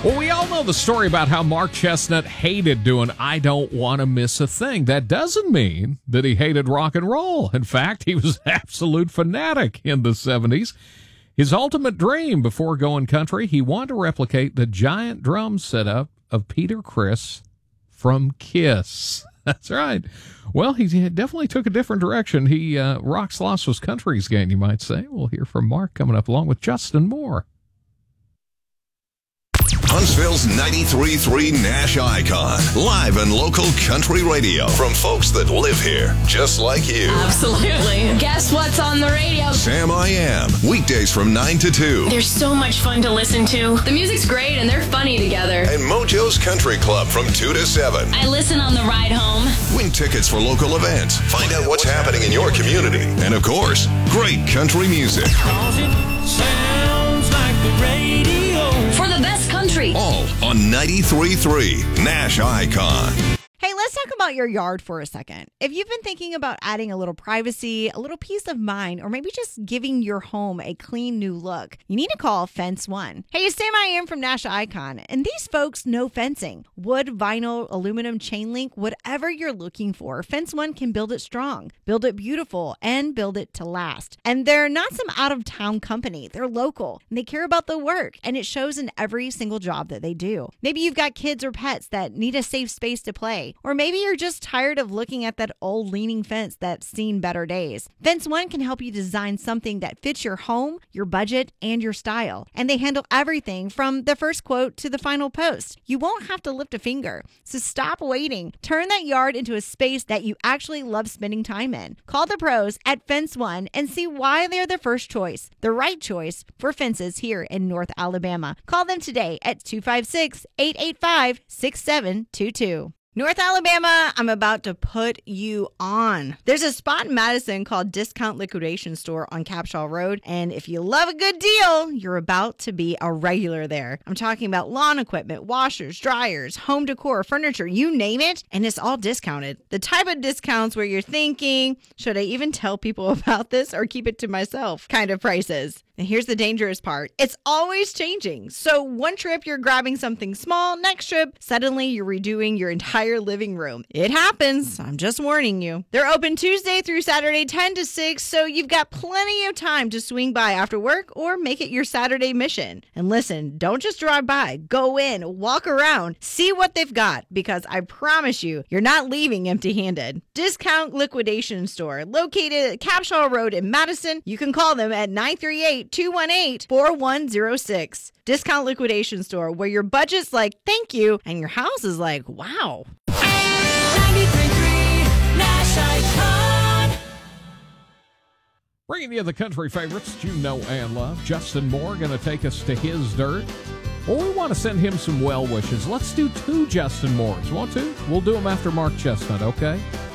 Well, we all know the story about how Mark Chestnut hated doing I Don't Want to Miss a Thing. That doesn't mean that he hated rock and roll. In fact, he was an absolute fanatic in the 70s. His ultimate dream before going country, he wanted to replicate the giant drum setup of Peter Criss from Kiss. That's right. Well, he definitely took a different direction. He Rock's loss was country's gain, you might say. We'll hear from Mark coming up along with Justin Moore. Huntsville's 93.3 Nash Icon. Live and local country radio from folks that live here, just like you. Absolutely. Guess what's on the radio? Sam I Am. Weekdays from 9 to 2. They're so much fun to listen to. The music's great and they're funny together. And Mojo's Country Club from 2 to 7. I listen on the ride home. Win tickets for local events. Find out what's happening in your community. And of course, great country music. 'Cause it sounds like the radio. For the best country. All on 93.3 Nash Icon. Hey, let's talk about your yard for a second. If you've been thinking about adding a little privacy, a little peace of mind, or maybe just giving your home a clean new look, you need to call Fence One. Hey, it's Sam I Am from Nash Icon, and these folks know fencing. Wood, vinyl, aluminum, chain link, whatever you're looking for, Fence One can build it strong, build it beautiful, and build it to last. And they're not some out-of-town company. They're local, and they care about the work, and it shows in every single job that they do. Maybe you've got kids or pets that need a safe space to play. Or maybe you're just tired of looking at that old leaning fence that's seen better days. Fence One can help you design something that fits your home, your budget, and your style. And they handle everything from the first quote to the final post. You won't have to lift a finger. So stop waiting. Turn that yard into a space that you actually love spending time in. Call the pros at Fence One and see why they're the first choice, the right choice for fences here in North Alabama. Call them today at 256-885-6722. North Alabama, I'm about to put you on. There's a spot in Madison called Discount Liquidation Store on Capshaw Road, and if you love a good deal, you're about to be a regular there. I'm talking about lawn equipment, washers, dryers, home decor, furniture, you name it, and it's all discounted. The type of discounts where you're thinking, should I even tell people about this or keep it to myself kind of prices. And here's the dangerous part. It's always changing. So one trip you're grabbing something small, next trip, suddenly you're redoing your entire living room. It happens. I'm just warning you. They're open Tuesday through Saturday 10 to 6, so you've got plenty of time to swing by after work or make it your Saturday mission. And listen, don't just drive by. Go in, walk around, see what they've got, because I promise you, you're not leaving empty-handed. Discount Liquidation Store, located at Capshaw Road in Madison. You can call them at 938-218-4106. Discount Liquidation Store, where your budget's like, thank you, and your house is like, wow. 93.3 Nash Icon. Bringing you the country favorites that you know and love. Justin Moore going to take us to his dirt. Well, we want to send him some well wishes. Let's do two Justin Moores. Want to? We'll do them after Mark Chestnut, okay?